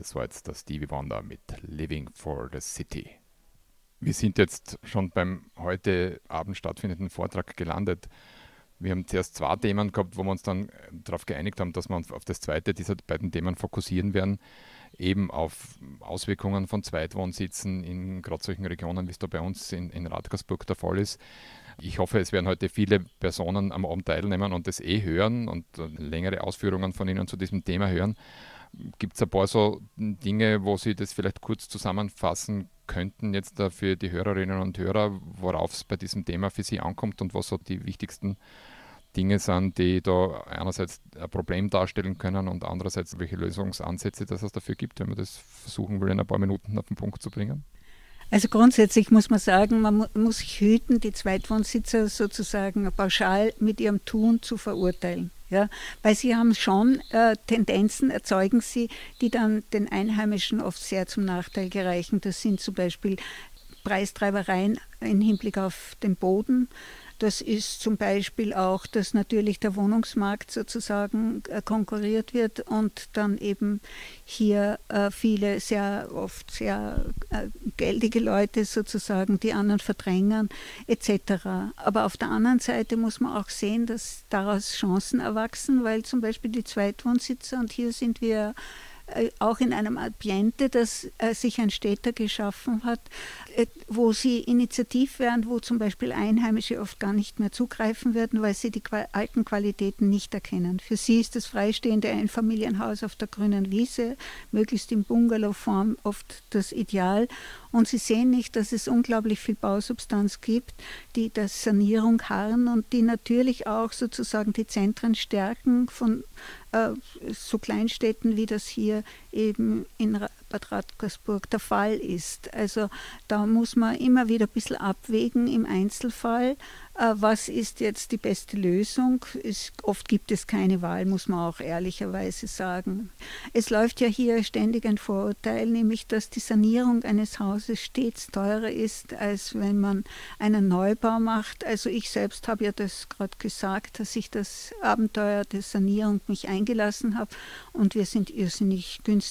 Das war jetzt der Stevie Wonder mit Living for the City. Wir sind jetzt schon beim heute Abend stattfindenden Vortrag gelandet. Wir haben zuerst zwei Themen gehabt, wo wir uns dann darauf geeinigt haben, dass wir uns auf das zweite dieser beiden Themen fokussieren werden, eben auf Auswirkungen von Zweitwohnsitzen in gerade solchen Regionen, wie es da bei uns in Radkersburg der Fall ist. Ich hoffe, es werden heute viele Personen am Abend teilnehmen und das hören und längere Ausführungen von Ihnen zu diesem Thema hören. Gibt es ein paar so Dinge, wo Sie das vielleicht kurz zusammenfassen könnten jetzt da für die Hörerinnen und Hörer, worauf es bei diesem Thema für Sie ankommt und was so die wichtigsten Dinge sind, die da einerseits ein Problem darstellen können und andererseits welche Lösungsansätze das es dafür gibt, wenn man das versuchen will, in ein paar Minuten auf den Punkt zu bringen? Also grundsätzlich muss man sagen, man muss sich hüten, die Zweitwohnsitzer sozusagen pauschal mit ihrem Tun zu verurteilen. Ja, weil sie haben schon Tendenzen, erzeugen sie, die dann den Einheimischen oft sehr zum Nachteil gereichen. Das sind zum Beispiel Preistreibereien im Hinblick auf den Boden. Das ist zum Beispiel auch, dass natürlich der Wohnungsmarkt sozusagen konkurriert wird und dann eben hier viele oft sehr geldige Leute sozusagen die anderen verdrängen etc. Aber auf der anderen Seite muss man auch sehen, dass daraus Chancen erwachsen, weil zum Beispiel die Zweitwohnsitzer, und hier sind wir auch in einem Ambiente, das sich ein Städter geschaffen hat, wo sie initiativ werden, wo zum Beispiel Einheimische oft gar nicht mehr zugreifen werden, weil sie die alten Qualitäten nicht erkennen. Für sie ist das freistehende Einfamilienhaus auf der grünen Wiese, möglichst in Bungalowform, oft das Ideal. Und sie sehen nicht, dass es unglaublich viel Bausubstanz gibt, die der Sanierung harren und die natürlich auch sozusagen die Zentren stärken von so Kleinstädten, wie das hier eben in Bad Radkersburg der Fall ist. Also da muss man immer wieder ein bisschen abwägen im Einzelfall, was ist jetzt die beste Lösung. Oft gibt es keine Wahl, muss man auch ehrlicherweise sagen. Es läuft ja hier ständig ein Vorurteil, nämlich dass die Sanierung eines Hauses stets teurer ist, als wenn man einen Neubau macht. Also ich selbst habe ja das gerade gesagt, dass ich das Abenteuer der Sanierung mich eingelassen habe und wir sind irrsinnig günstig